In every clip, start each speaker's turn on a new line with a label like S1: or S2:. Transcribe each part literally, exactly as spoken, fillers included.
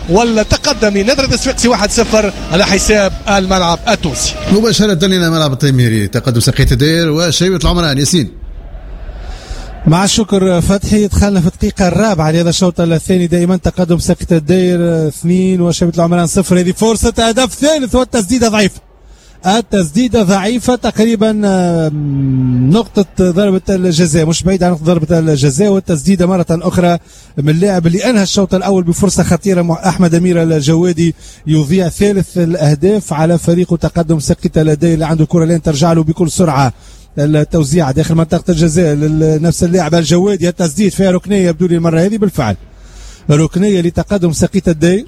S1: ولا تقدم لنادي الصفاقسي واحد صفر على حساب الملعب التونسي.
S2: مباشرة إلى ملعب التيميري تقدم سقية الدير وشيبة العمران. ياسين
S3: مع الشكر فتحي. دخلنا في الدقيقة الرابعة لهذا الشوط الثاني. دائما تقدم سقية الدير اثنين وشيبة العمران صفر. هذه فرصة هدف ثالث والتسديدة ضعيفة. التسديدة ضعيفة تقريبا نقطة ضربة الجزاء، مش بعيد عن نقطة ضربة الجزاء. والتسديدة مرة أخرى من اللاعب اللي أنهى الشوط الأول بفرصة خطيرة أحمد أمير الجوادي يضيع ثالث الأهداف على فريقه. تقدم سقية الدير اللي عنده كرة لين ترجع له بكل سرعة. التوزيع داخل منطقة الجزاء لنفس اللاعب الجوادي. التسديد فيها ركنية يبدو لي المرة هذه بالفعل ركنية لتقدم سقية الدير.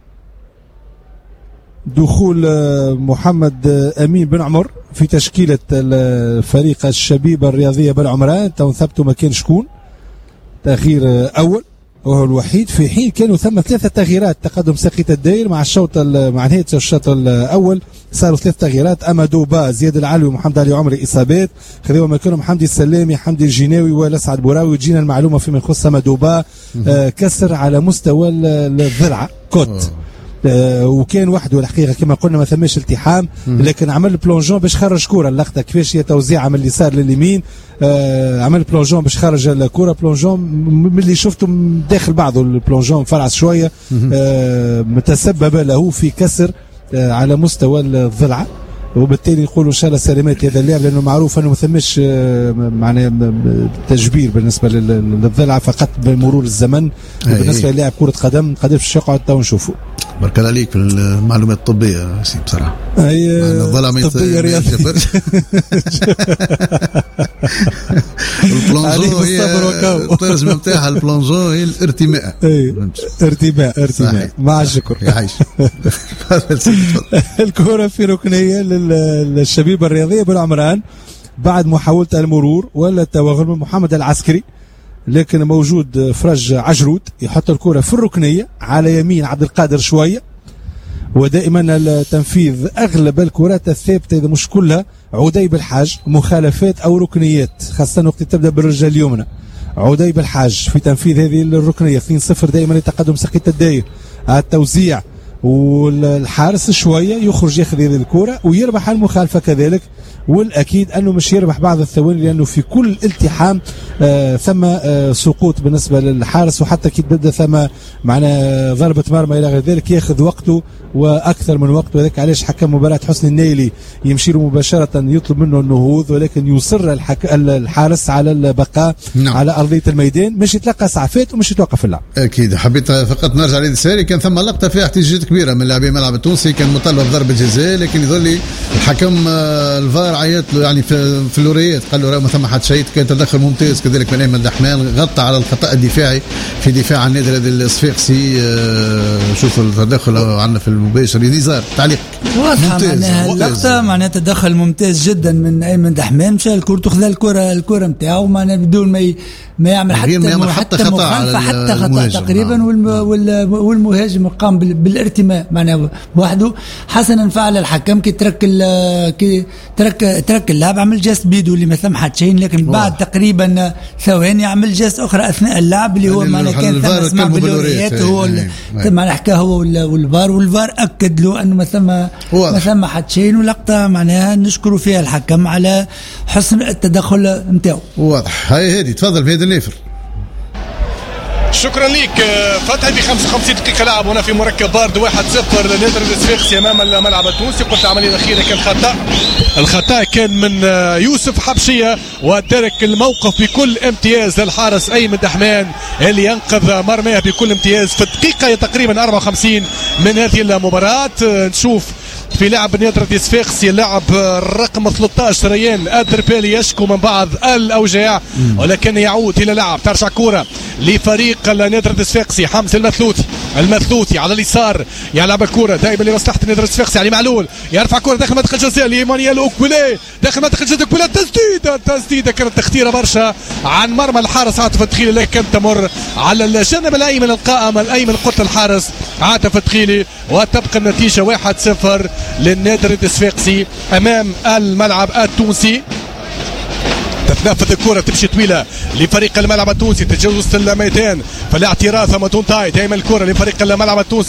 S3: دخول محمد أمين بن عمر في تشكيلة الفريق الشبيبة الرياضية بالعمران. تو ثبتوا مكان شكون تغيير أول وهو الوحيد، في حين كانوا ثم ثلاثة تغييرات. تقدم سقية الدير مع الشوط مع نهاية الشوط الأول صاروا ثلاث تغييرات. أمادو با، زياد العلوي ومحمد علي عمري إصابات، خذوا مكانهم حمدي السلامي حمدي الجناوي والأسعد بوراوي. وجينا المعلومة فيما يخص أمادو با آه كسر على مستوى الذرعة كوت آه وكان وحده الحقيقه كما قلنا ما ثماش التحام، لكن عمل بلونجون باش خرج كوره. اللقطه كيفاش هي توزيعها من اليسار لليمين. آه عمل بلونجون باش خرج الكوره. بلونجون من اللي شفته داخل بعضه البلونجون فرعس شويه آه متسبب له في كسر آه على مستوى الضلع، وبالتالي نقولوا ان شاء الله سلامات هذا اللاعب، لانه معروف انه ما ثماش معناه تجبير بالنسبه للضلع فقط بمرور الزمن. وبالنسبه للاعب كره قدم قدر باش يقعد تو نشوفوا.
S2: بارك الله عليك في المعلومات الطبيه سي بصراحه.
S3: اي الطبيه رياضيه.
S2: البلونجو هي الترجمه نتاعها البلونجو هي الارتماء.
S3: ارتماء ارتماء مع الشكر.
S2: يعيش.
S3: الكره في ركنيه للشبيبه الرياضيه بالعمران بعد محاوله المرور ولا التوغل من محمد العسكري، لكن موجود فرج عجرود يحط الكرة في الركنية على يمين عبد القادر شوية. ودائما التنفيذ أغلب الكرات الثابتة إذا مش كلها عدي بالحاج مخالفات أو ركنيات، خاصة وقت تبدأ بالرجل اليمنى. عدي بالحاج في تنفيذ هذه الركنية اثنين صفر دائما يتقدم سقية الدير. التوزيع والحارس شوية يخرج ياخذ هذه الكرة ويربح المخالفة كذلك، والأكيد أنه مش يربح بعض الثواني لأنه في كل التحام آه ثم آه سقوط بالنسبة للحارس، وحتى كي تبدأ ثم معنا ضربة مرمى إلى غير ذلك ياخذ وقته وأكثر من وقته. وذلك علاش حكم مباراة حسني النايلي يمشي له مباشرة يطلب منه النهوض، ولكن يصر الحك... الحارس على البقاء نعم. على أرضية الميدان مش يتلقى سعفات ومش يتوقف اللعب.
S2: أكيد حبيت فقط نرجع للساري. كان ثم لقطة فيها احتجاجات كبيرة من لاعبي الملعب التونسي، كان مطالب بضربة جزاء، لكن يظل الحكم الفار عيط له يعني في, في اللوريات قال له راه ما ثم حد شيء. كان تدخل ممتاز كذلك من ايمن دحمان غطى على الخطا الدفاعي في دفاع عن النادي الصفاقسي. شوفوا التدخل عندنا في المباشر يزار تعليق
S4: ممتاز. اللقطه معناها تدخل ممتاز جدا من ايمن دحمان، مشى الكره تاخذ الكره الكره نتاعو معناها بدون ما ما يعمل حتى
S2: ما يعمل حتى خطا
S4: حتى خطا تقريبا. والمهاجم قام بالارتماء معناها وحده. حسنا فعل الحكم كي ترك كي ترك ترك اللاعب عمل جاست بيدو اللي ما ثم حد شيء، لكن واو. بعد تقريبا ثواني عمل جاست اخرى اثناء اللعب اللي هو معناها كان ثم اسمع بالوريات هو معناها حكى هو والفار والفار اكد له انه ما ثم ما ثم حد شيء. ولقطه معناها نشكروا فيها الحكم على حسن التدخل نتاعو.
S2: واضح. هاي هذه تفضل في هذا الليفر.
S1: شكرا لك فتحي. ب خمسة وخمسين دقيقة لعب هنا في مركب بارد واحد صفر لنادي الصفاقسي أمام الملعب التونسي. قلت العملية الأخيرة كان خطأ، الخطأ كان من يوسف حبشية وترك الموقف بكل امتياز للحارس أيمن دحمان اللي ينقذ مرماه بكل امتياز في الدقيقة تقريبا أربعة وخمسين من هذه المباراة. نشوف في لعب نادي الصفاقسي اللاعب رقم ثلاثة عشر ريان الدربالي يشكو من بعض الأوجاع، ولكن يعود إلى لعب. ترجع كرة لفريق نادي الصفاقسي. حمزة المثلوثي المثلوثي على اليسار يلعب الكرة دائما لمصلحة نادي الصفاقسي. علي معلول يرفع كرة داخل منطقة الجزاء لإيمانويل أوكويلي داخل منطقة الجزاء. أوكويلي تسديدة تسديدة كانت تختيرة برشا عن مرمى الحارس عاطف الدخيلي، لكن تمر على الجانب الأيمن القائم الأيمن قلت الحارس عاطف الدخيلي، وتبقى النتيجة واحد صفر للنادي الصفاقسي أمام الملعب التونسي. تتنفذ الكرة تمشي طويلة لفريق الملعب التونسي، تتجاوز الميدان فالاعتراض ثم تنتهي دائما الكرة لفريق الملعب التونسي.